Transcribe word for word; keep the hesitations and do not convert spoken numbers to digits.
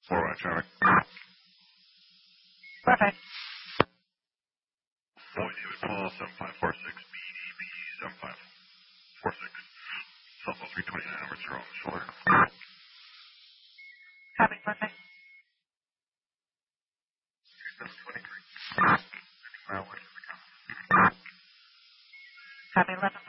four right traffic. Perfect. Boy, David Paul, seven five four six, B D B, seven five four six. Southwest three twenty-nine, number zero on the shoulder. Copy, perfect. seven twenty-three. Mile west of the county. Copy, eleven